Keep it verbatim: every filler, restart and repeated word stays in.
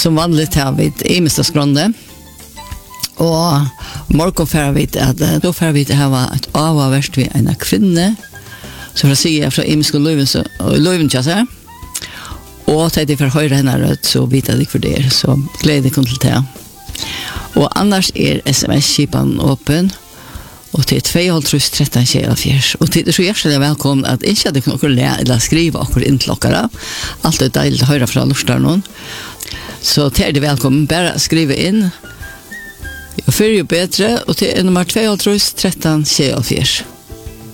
som vanligt har vi i Mistaskronde. Og morgon får vi at då får vi ha et avhverst ved en kvinne, så for å si fra imiske løyven til seg. Og til de får høre henne rødt, så vet jeg ikke for det, så gleder jeg til det. Og annars er sms-kipen åpen, og til två tretten tjejafjers. Og til det så hjertelig velkommen at ikke at dere kan lære eller skrive akkurat inn til dere. Alt er deilig å høre fra Lorstaren. Så til er det velkommen, bare skrive inn. Jo før jo bedre, og til nummer två tretten tjejafjers.